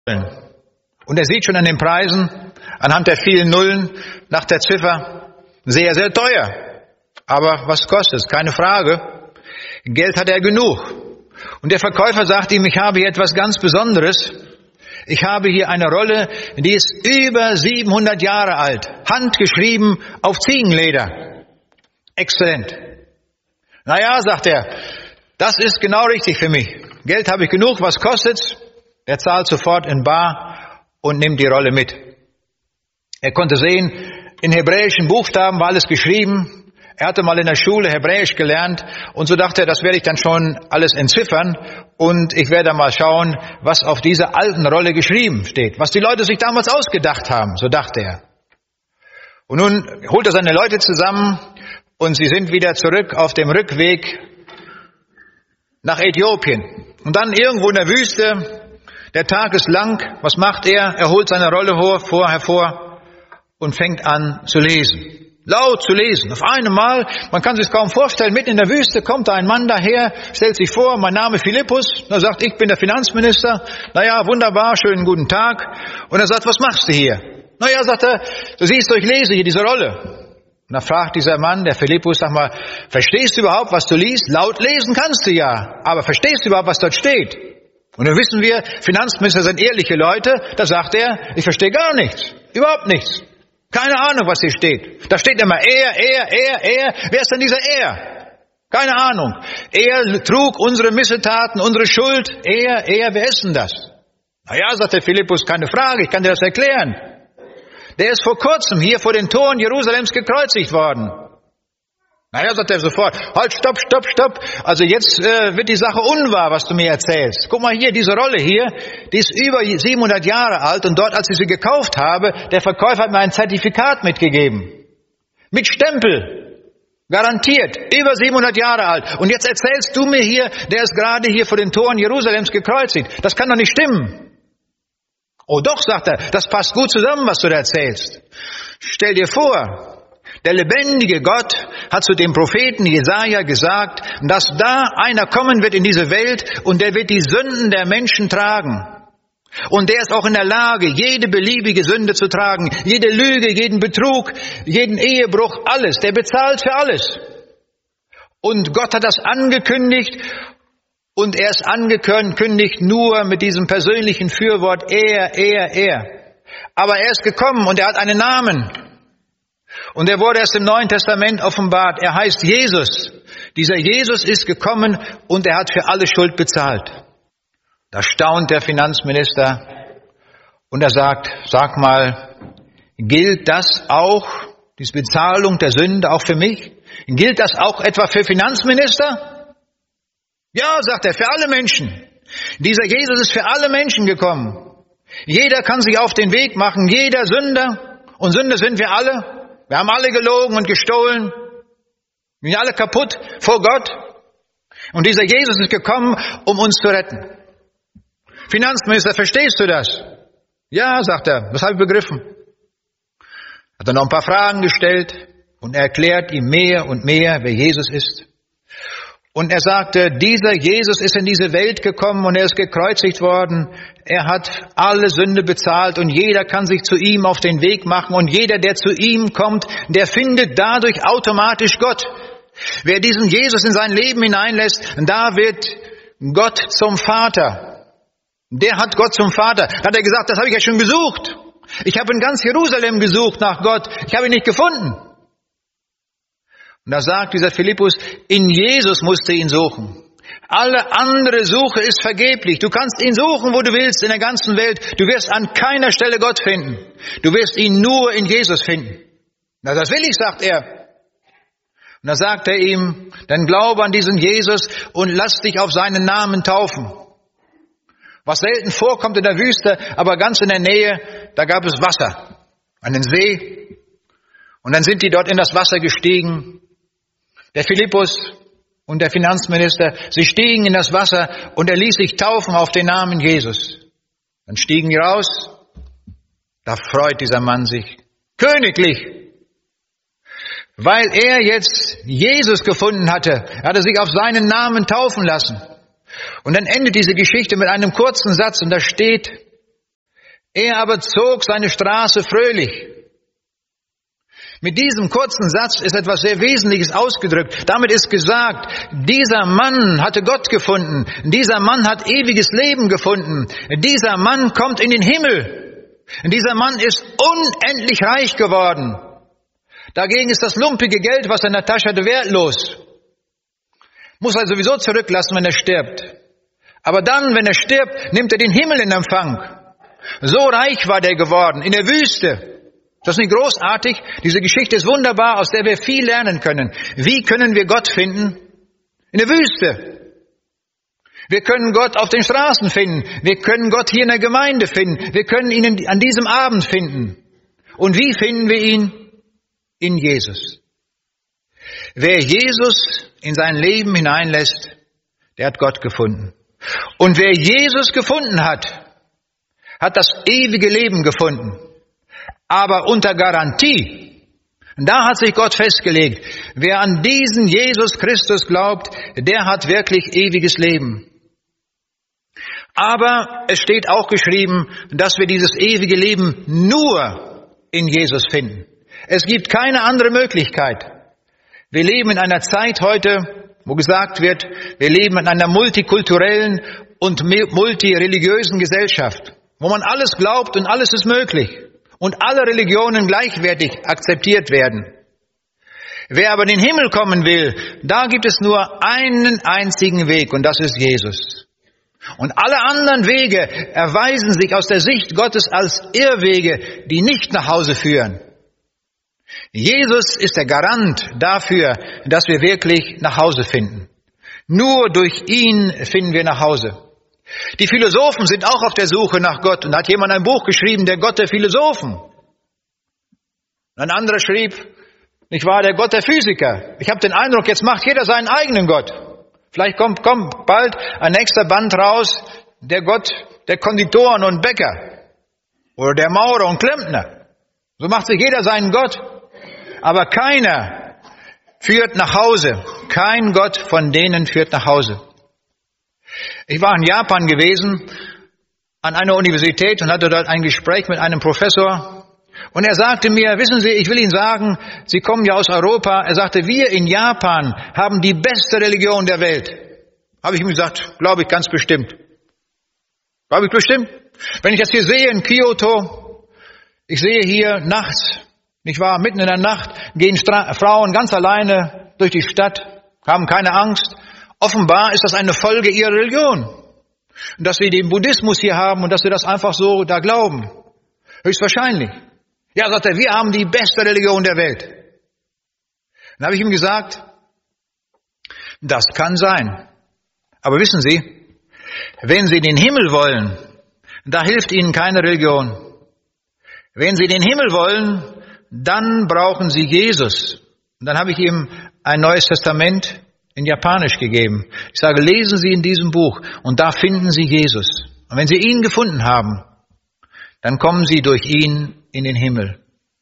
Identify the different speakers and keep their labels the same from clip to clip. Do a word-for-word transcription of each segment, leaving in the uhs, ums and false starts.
Speaker 1: Und er sieht schon an den Preisen, anhand der vielen Nullen, nach der Ziffer, sehr, sehr teuer. Aber was kostet es? Keine Frage. Geld hat er genug. Und der Verkäufer sagt ihm, ich habe hier etwas ganz Besonderes. Ich habe hier eine Rolle, die ist über siebenhundert Jahre alt. Handgeschrieben auf Ziegenleder. Exzellent. Naja, sagt er, das ist genau richtig für mich. Geld habe ich genug, was kostet's? Er zahlt sofort in bar und nimmt die Rolle mit. Er konnte sehen, in hebräischen Buchstaben war alles geschrieben. Er hatte mal in der Schule Hebräisch gelernt und so dachte er, das werde ich dann schon alles entziffern und ich werde mal schauen, was auf dieser alten Rolle geschrieben steht, was die Leute sich damals ausgedacht haben, so dachte er. Und nun holt er seine Leute zusammen und sie sind wieder zurück auf dem Rückweg nach Äthiopien. Und dann irgendwo in der Wüste, der Tag ist lang, was macht er? Er holt seine Rolle vor, hervor und fängt an zu lesen. Laut zu lesen. Auf einmal, man kann sich kaum vorstellen, mitten in der Wüste kommt da ein Mann daher, stellt sich vor, mein Name Philippus. Er sagt, ich bin der Finanzminister. Naja, wunderbar, schönen guten Tag. Und er sagt, was machst du hier? Naja, sagt er, du siehst, ich lese hier diese Rolle. Und da fragt dieser Mann, der Philippus, sag mal, verstehst du überhaupt, was du liest? Laut lesen kannst du ja, aber verstehst du überhaupt, was dort steht? Und dann wissen wir, Finanzminister sind ehrliche Leute. Da sagt er, ich verstehe gar nichts, überhaupt nichts. Keine Ahnung, was hier steht. Da steht immer er, er, er, er. Wer ist denn dieser er? Keine Ahnung. Er trug unsere Missetaten, unsere Schuld. Er, er, wer ist denn das? Na ja, sagt der Philippus, keine Frage, ich kann dir das erklären. Der ist vor kurzem hier vor den Toren Jerusalems gekreuzigt worden. Naja, sagt er sofort, halt, stopp, stopp, stopp. Also jetzt äh, wird die Sache unwahr, was du mir erzählst. Guck mal hier, diese Rolle hier, die ist über siebenhundert Jahre alt und dort, als ich sie gekauft habe, der Verkäufer hat mir ein Zertifikat mitgegeben. Mit Stempel. Garantiert. Über siebenhundert Jahre alt. Und jetzt erzählst du mir hier, der ist gerade hier vor den Toren Jerusalems gekreuzigt. Das kann doch nicht stimmen. Oh doch, sagt er, das passt gut zusammen, was du da erzählst. Stell dir vor, der lebendige Gott hat zu dem Propheten Jesaja gesagt, dass da einer kommen wird in diese Welt und der wird die Sünden der Menschen tragen. Und der ist auch in der Lage, jede beliebige Sünde zu tragen, jede Lüge, jeden Betrug, jeden Ehebruch, alles. Der bezahlt für alles. Und Gott hat das angekündigt und er ist angekündigt nur mit diesem persönlichen Fürwort er, er, er. Aber er ist gekommen und er hat einen Namen. Und er wurde erst im Neuen Testament offenbart. Er heißt Jesus. Dieser Jesus ist gekommen und er hat für alle Schuld bezahlt. Da staunt der Finanzminister und er sagt, sag mal, gilt das auch, diese Bezahlung der Sünde auch für mich? Gilt das auch etwa für Finanzminister? Ja, sagt er, für alle Menschen. Dieser Jesus ist für alle Menschen gekommen. Jeder kann sich auf den Weg machen, jeder Sünder. Und Sünder sind wir alle. Wir haben alle gelogen und gestohlen. Wir sind alle kaputt vor Gott. Und dieser Jesus ist gekommen, um uns zu retten. Finanzminister, verstehst du das? Ja, sagt er, das habe ich begriffen. Hat er noch ein paar Fragen gestellt und er erklärt ihm mehr und mehr, wer Jesus ist. Und er sagte, dieser Jesus ist in diese Welt gekommen und er ist gekreuzigt worden. Er hat alle Sünde bezahlt und jeder kann sich zu ihm auf den Weg machen. Und jeder, der zu ihm kommt, der findet dadurch automatisch Gott. Wer diesen Jesus in sein Leben hineinlässt, da wird Gott zum Vater. Der hat Gott zum Vater. Hat er gesagt, das habe ich ja schon gesucht. Ich habe in ganz Jerusalem gesucht nach Gott. Ich habe ihn nicht gefunden. Und da sagt dieser Philippus, in Jesus musst du ihn suchen. Alle andere Suche ist vergeblich. Du kannst ihn suchen, wo du willst, in der ganzen Welt. Du wirst an keiner Stelle Gott finden. Du wirst ihn nur in Jesus finden. Na, das will ich, sagt er. Und da sagt er ihm, dann glaube an diesen Jesus und lass dich auf seinen Namen taufen. Was selten vorkommt in der Wüste, aber ganz in der Nähe, da gab es Wasser, einen See. Und dann sind die dort in das Wasser gestiegen. Der Philippus und der Finanzminister, sie stiegen in das Wasser und er ließ sich taufen auf den Namen Jesus. Dann stiegen die raus. Da freut dieser Mann sich. Königlich. Weil er jetzt Jesus gefunden hatte, hat er sich auf seinen Namen taufen lassen. Und dann endet diese Geschichte mit einem kurzen Satz und da steht, Er aber zog seine Straße fröhlich. Mit diesem kurzen Satz ist etwas sehr Wesentliches ausgedrückt. Damit ist gesagt, dieser Mann hatte Gott gefunden. Dieser Mann hat ewiges Leben gefunden. Dieser Mann kommt in den Himmel. Dieser Mann ist unendlich reich geworden. Dagegen ist das lumpige Geld, was er in der Tasche hatte, wertlos. Muss er sowieso zurücklassen, wenn er stirbt. Aber dann, wenn er stirbt, nimmt er den Himmel in Empfang. So reich war der geworden, in der Wüste. Das ist nicht großartig. Diese Geschichte ist wunderbar, aus der wir viel lernen können. Wie können wir Gott finden? In der Wüste. Wir können Gott auf den Straßen finden. Wir können Gott hier in der Gemeinde finden. Wir können ihn an diesem Abend finden. Und wie finden wir ihn? In Jesus. Wer Jesus in sein Leben hineinlässt, der hat Gott gefunden. Und wer Jesus gefunden hat, hat das ewige Leben gefunden. Aber unter Garantie. Da hat sich Gott festgelegt. Wer an diesen Jesus Christus glaubt, der hat wirklich ewiges Leben. Aber es steht auch geschrieben, dass wir dieses ewige Leben nur in Jesus finden. Es gibt keine andere Möglichkeit. Wir leben in einer Zeit heute, wo gesagt wird, wir leben in einer multikulturellen und multireligiösen Gesellschaft, wo man alles glaubt und alles ist möglich. Und alle Religionen gleichwertig akzeptiert werden. Wer aber in den Himmel kommen will, da gibt es nur einen einzigen Weg und das ist Jesus. Und alle anderen Wege erweisen sich aus der Sicht Gottes als Irrwege, die nicht nach Hause führen. Jesus ist der Garant dafür, dass wir wirklich nach Hause finden. Nur durch ihn finden wir nach Hause. Die Philosophen sind auch auf der Suche nach Gott. Und da hat jemand ein Buch geschrieben, der Gott der Philosophen. Ein anderer schrieb, nicht wahr, der Gott der Physiker. Ich habe den Eindruck, jetzt macht jeder seinen eigenen Gott. Vielleicht kommt, kommt bald ein nächster Band raus, der Gott der Konditoren und Bäcker. Oder der Maurer und Klempner. So macht sich jeder seinen Gott. Aber keiner führt nach Hause. Kein Gott von denen führt nach Hause. Ich war in Japan gewesen, an einer Universität und hatte dort ein Gespräch mit einem Professor. Und er sagte mir, wissen Sie, ich will Ihnen sagen, Sie kommen ja aus Europa. Er sagte, wir in Japan haben die beste Religion der Welt. Habe ich ihm gesagt, glaube ich ganz bestimmt. Glaube ich bestimmt. Wenn ich das hier sehe in Kyoto, ich sehe hier nachts, nicht wahr, mitten in der Nacht, gehen Stra- Frauen ganz alleine durch die Stadt, haben keine Angst. Offenbar ist das eine Folge ihrer Religion. Und dass sie den Buddhismus hier haben und dass sie das einfach so da glauben. Höchstwahrscheinlich. Ja, sagt er, wir haben die beste Religion der Welt. Dann habe ich ihm gesagt, das kann sein. Aber wissen Sie, wenn Sie den Himmel wollen, da hilft Ihnen keine Religion. Wenn Sie den Himmel wollen, dann brauchen Sie Jesus. Und dann habe ich ihm ein Neues Testament in Japanisch gegeben. Ich sage, lesen Sie in diesem Buch und da finden Sie Jesus. Und wenn Sie ihn gefunden haben, dann kommen Sie durch ihn in den Himmel.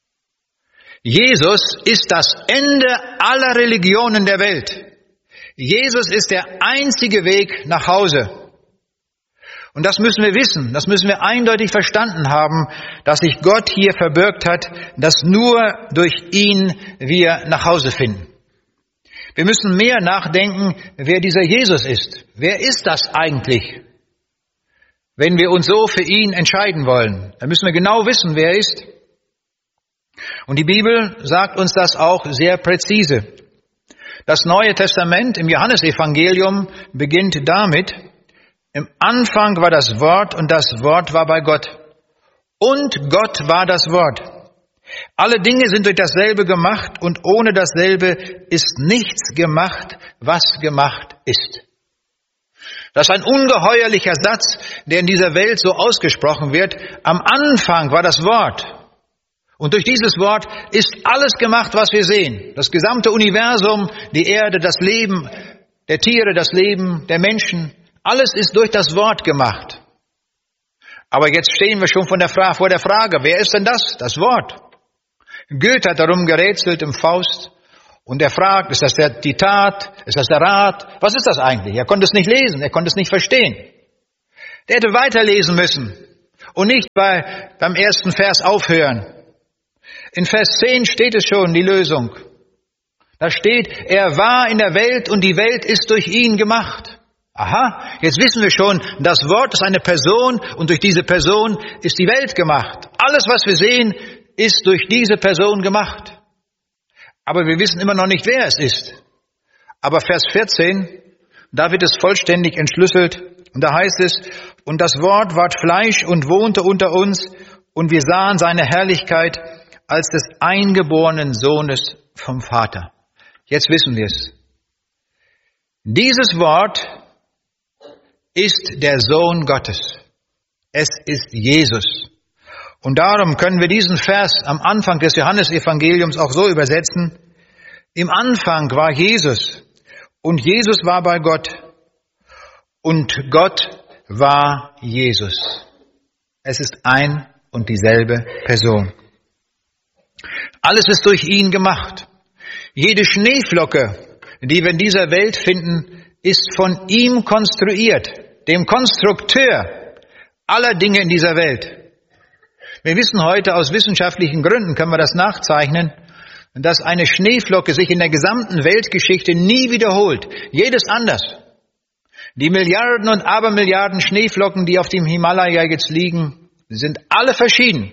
Speaker 1: Jesus ist das Ende aller Religionen der Welt. Jesus ist der einzige Weg nach Hause. Und das müssen wir wissen, das müssen wir eindeutig verstanden haben, dass sich Gott hier verbirgt hat, dass nur durch ihn wir nach Hause finden. Wir müssen mehr nachdenken, wer dieser Jesus ist. Wer ist das eigentlich? Wenn wir uns so für ihn entscheiden wollen, dann müssen wir genau wissen, wer er ist. Und die Bibel sagt uns das auch sehr präzise. Das Neue Testament im Johannesevangelium beginnt damit, im Anfang war das Wort und das Wort war bei Gott. Und Gott war das Wort. Alle Dinge sind durch dasselbe gemacht und ohne dasselbe ist nichts gemacht, was gemacht ist. Das ist ein ungeheuerlicher Satz, der in dieser Welt so ausgesprochen wird. Am Anfang war das Wort. Und durch dieses Wort ist alles gemacht, was wir sehen. Das gesamte Universum, die Erde, das Leben der Tiere, das Leben der Menschen. Alles ist durch das Wort gemacht. Aber jetzt stehen wir schon von der Fra- vor der Frage, wer ist denn das? Das Wort. Goethe hat darum gerätselt im Faust und er fragt, ist das der, die Tat, ist das der Rat? Was ist das eigentlich? Er konnte es nicht lesen, er konnte es nicht verstehen. Der hätte weiterlesen müssen. Und nicht bei, beim ersten Vers aufhören. In Vers zehn steht es schon, die Lösung. Da steht, er war in der Welt und die Welt ist durch ihn gemacht. Aha, jetzt wissen wir schon, das Wort ist eine Person und durch diese Person ist die Welt gemacht. Alles, was wir sehen, ist durch diese Person gemacht. Aber wir wissen immer noch nicht, wer es ist. Aber Vers vierzehn, da wird es vollständig entschlüsselt. Und da heißt es, und das Wort ward Fleisch und wohnte unter uns, und wir sahen seine Herrlichkeit als des eingeborenen Sohnes vom Vater. Jetzt wissen wir es. Dieses Wort ist der Sohn Gottes. Es ist Jesus. Und darum können wir diesen Vers am Anfang des Johannesevangeliums auch so übersetzen. Im Anfang war Jesus und Jesus war bei Gott und Gott war Jesus. Es ist ein und dieselbe Person. Alles ist durch ihn gemacht. Jede Schneeflocke, die wir in dieser Welt finden, ist von ihm konstruiert, dem Konstrukteur aller Dinge in dieser Welt. Wir wissen heute, aus wissenschaftlichen Gründen können wir das nachzeichnen, dass eine Schneeflocke sich in der gesamten Weltgeschichte nie wiederholt. Jedes anders. Die Milliarden und Abermilliarden Schneeflocken, die auf dem Himalaya jetzt liegen, sind alle verschieden.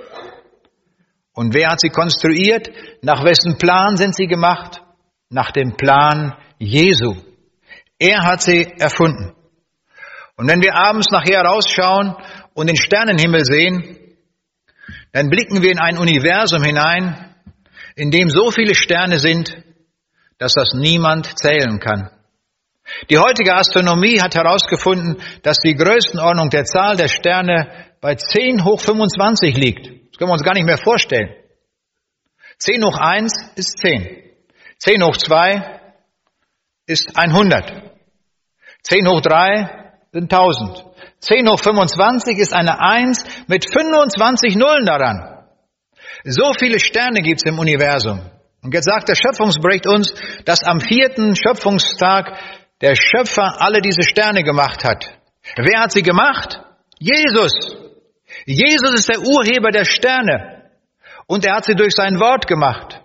Speaker 1: Und wer hat sie konstruiert? Nach wessen Plan sind sie gemacht? Nach dem Plan Jesu. Er hat sie erfunden. Und wenn wir abends nachher rausschauen und den Sternenhimmel sehen, dann blicken wir in ein Universum hinein, in dem so viele Sterne sind, dass das niemand zählen kann. Die heutige Astronomie hat herausgefunden, dass die Größenordnung der Zahl der Sterne bei zehn hoch fünfundzwanzig liegt. Das können wir uns gar nicht mehr vorstellen. zehn hoch eins ist zehn. zehn hoch zwei ist hundert. zehn hoch drei sind tausend. zehn hoch fünfundzwanzig ist eine eins mit fünfundzwanzig Nullen daran. So viele Sterne gibt es im Universum. Und jetzt sagt der Schöpfungsbericht uns, dass am vierten Schöpfungstag der Schöpfer alle diese Sterne gemacht hat. Wer hat sie gemacht? Jesus. Jesus ist der Urheber der Sterne. Und er hat sie durch sein Wort gemacht.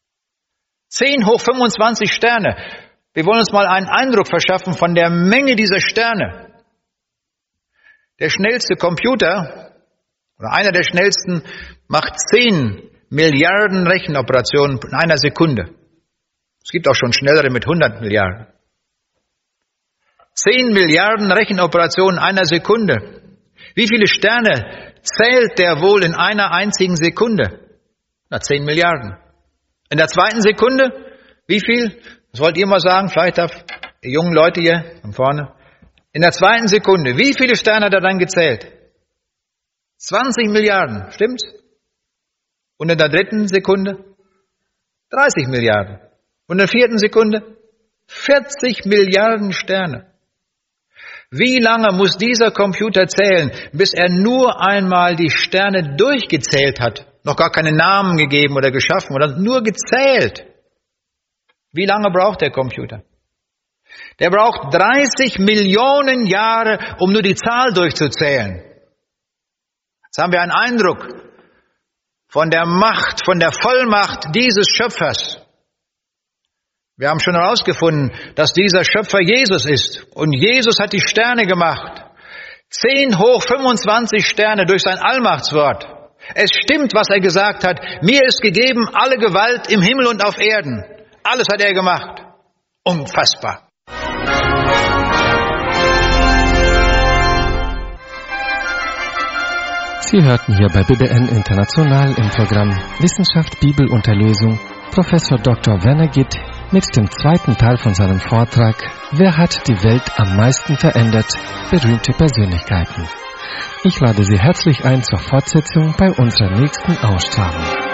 Speaker 1: zehn hoch fünfundzwanzig Sterne. Wir wollen uns mal einen Eindruck verschaffen von der Menge dieser Sterne. Der schnellste Computer, oder einer der schnellsten, macht zehn Milliarden Rechenoperationen in einer Sekunde. Es gibt auch schon schnellere mit hundert Milliarden. zehn Milliarden Rechenoperationen in einer Sekunde. Wie viele Sterne zählt der wohl in einer einzigen Sekunde? Na, zehn Milliarden. In der zweiten Sekunde, wie viel? Das wollt ihr mal sagen, vielleicht auf die jungen Leute hier von vorne. In der zweiten Sekunde, wie viele Sterne hat er dann gezählt? zwanzig Milliarden, stimmt's? Und in der dritten Sekunde? dreißig Milliarden. Und in der vierten Sekunde? vierzig Milliarden Sterne. Wie lange muss dieser Computer zählen, bis er nur einmal die Sterne durchgezählt hat? Noch gar keine Namen gegeben oder geschaffen, oder nur gezählt. Wie lange braucht der Computer? Der braucht dreißig Millionen Jahre, um nur die Zahl durchzuzählen. Jetzt haben wir einen Eindruck von der Macht, von der Vollmacht dieses Schöpfers. Wir haben schon herausgefunden, dass dieser Schöpfer Jesus ist. Und Jesus hat die Sterne gemacht. zehn hoch fünfundzwanzig Sterne durch sein Allmachtswort. Es stimmt, was er gesagt hat. Mir ist gegeben alle Gewalt im Himmel und auf Erden. Alles hat er gemacht. Unfassbar.
Speaker 2: Sie hörten hier bei B B N International im Programm Wissenschaft, Bibel und Erlösung Professor Doktor Werner Gitt mit dem zweiten Teil von seinem Vortrag Wer hat die Welt am meisten verändert? Berühmte Persönlichkeiten. Ich lade Sie herzlich ein zur Fortsetzung bei unserer nächsten Ausstrahlung.